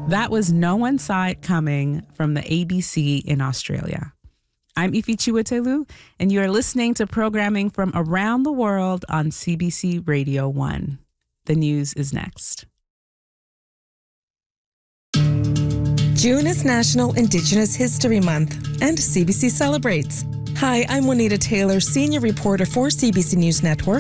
That was No One Saw It Coming from the ABC in Australia. I'm Ifi Chiwetelu, and you are listening to programming from around the world on CBC Radio 1. The news is next. June is National Indigenous History Month, and CBC celebrates. Hi, I'm Juanita Taylor, senior reporter for CBC News Network.